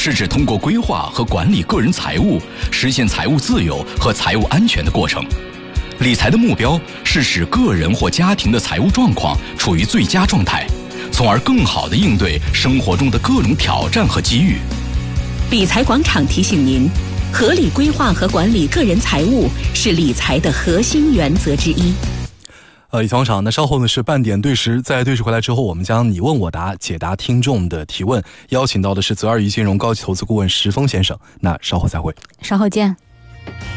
是指通过规划和管理个人财务，实现财务自由和财务安全的过程。理财的目标是使个人或家庭的财务状况处于最佳状态，从而更好地应对生活中的各种挑战和机遇。 理财广场提醒您，合理规划和管理个人财务是理财的核心原则之一。 理财广场，那稍后呢是半点对时，在对时回来之后，我们将你问我答，解答听众的提问。邀请到的是泽尔仪金融高级投资顾问石峰先生，那稍后再会。 稍后见。